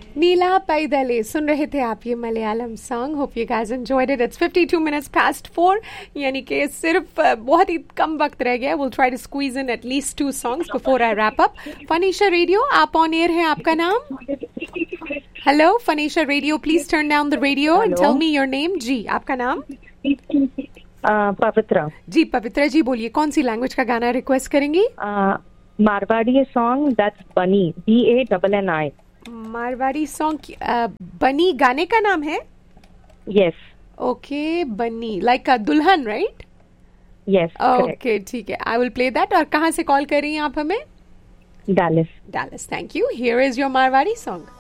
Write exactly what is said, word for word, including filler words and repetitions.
नीला पैदले सुन रहे थे आप ये Malayalam song. Hope you guys enjoyed it. It's fifty two minutes past four, यानी कि सिर्फ बहुत ही कम वक्त रह गया. Will try to squeeze in at least to songs before I wrap up. फनीशा radio, आप ऑन एयर हैं. आपका नाम? Hello फनीशा radio, please turn down the radio and tell me your name. जी, आपका नाम? पवित्रा. जी पवित्रा जी, बोलिए कौन सी लैंग्वेज का गाना रिक्वेस्ट करेंगी? मारवाड़ी सॉन्ग दैट्स बनी, B A double N I. Marwari song. बनी गाने का नाम है? यस. ओके, बनी लाइक दुल्हन, राइट? यस. ओके, ठीक है. I will play that. और कहाँ से कॉल कर रही हैं आप हमें? Dallas. Dallas, thank you. Here is your Marwari song.